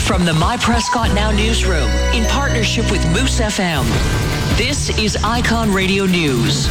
From the My Prescott Now newsroom, in partnership with Moose FM, this is Icon Radio News.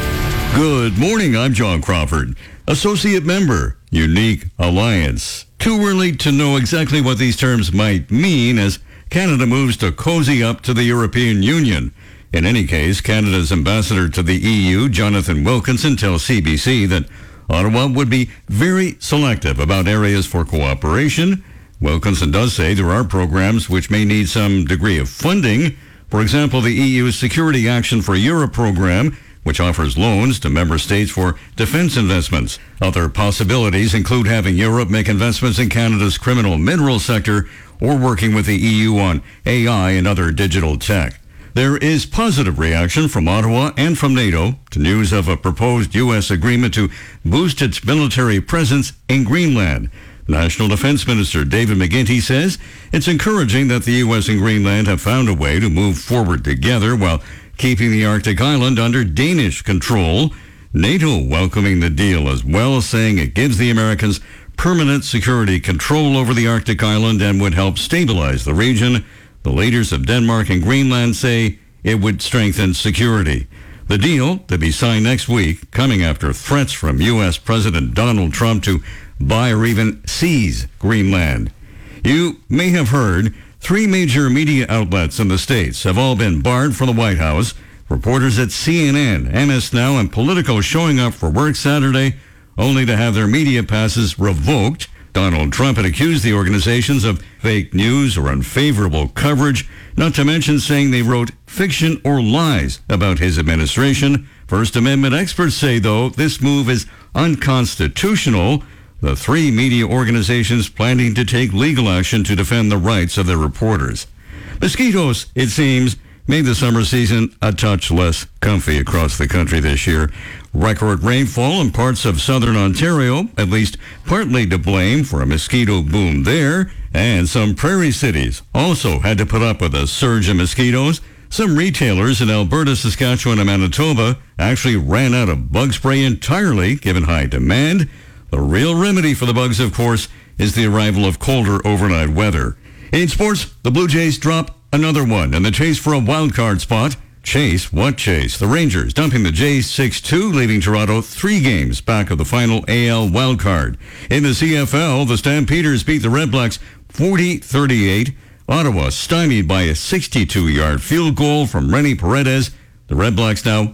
Good morning, I'm John Crawford. Associate member, Unique Alliance. Too early to know exactly what these terms might mean as Canada moves to cozy up to the European Union. In any case, Canada's ambassador to the EU, Jonathan Wilkinson, tells CBC that Ottawa would be very selective about areas for cooperation. Wilkinson does say there are programs which may need some degree of funding. For example, the EU's Security Action for Europe program, which offers loans to member states for defense investments. Other possibilities include having Europe make investments in Canada's criminal mineral sector or working with the EU on AI and other digital tech. There is positive reaction from Ottawa and from NATO to news of a proposed U.S. agreement to boost its military presence in Greenland. National Defense Minister David McGuinty says it's encouraging that the U.S. and Greenland have found a way to move forward together while keeping the Arctic island under Danish control. NATO welcoming the deal as well, saying it gives the Americans permanent security control over the Arctic island and would help stabilize the region. The leaders of Denmark and Greenland say it would strengthen security. The deal, to be signed next week, coming after threats from U.S. President Donald Trump to buy or even seize Greenland. You may have heard 3 major media outlets in the States have all been barred from the White House. Reporters at CNN, MS Now, and Politico showing up for work Saturday only to have their media passes revoked. Donald Trump had accused the organizations of fake news or unfavorable coverage, not to mention saying they wrote fiction or lies about his administration. First Amendment experts say, though, this move is unconstitutional. The 3 media organizations planning to take legal action to defend the rights of their reporters. Mosquitoes, it seems, made the summer season a touch less comfy across the country this year. Record rainfall in parts of southern Ontario, at least partly to blame for a mosquito boom there, and some prairie cities also had to put up with a surge of mosquitoes. Some retailers in Alberta, Saskatchewan, and Manitoba actually ran out of bug spray entirely, given high demand. The real remedy for the bugs, of course, is the arrival of colder overnight weather. In sports, the Blue Jays drop another one in the chase for a wild card spot. Chase? What chase? The Rangers dumping the Jays 6-2, leaving Toronto 3 games back of the final AL wild card. In the CFL, the Stampeders beat the Red Blacks 40-38. Ottawa stymied by a 62-yard field goal from Rennie Paredes. The Red Blacks now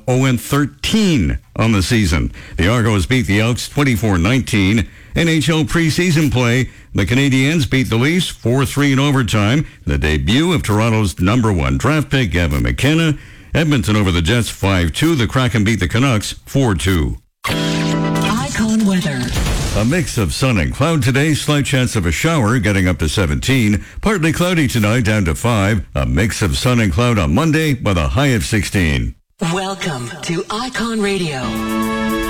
0-13 on the season. The Argos beat the Elks 24-19. NHL preseason play, the Canadiens beat the Leafs 4-3 in overtime. The debut of Toronto's number 1 draft pick, Evan McKenna. Edmonton over the Jets 5-2. The Kraken beat the Canucks 4-2. Icon weather. A mix of sun and cloud today. Slight chance of a shower, getting up to 17. Partly cloudy tonight, down to 5. A mix of sun and cloud on Monday with a high of 16. Welcome to Icon Radio.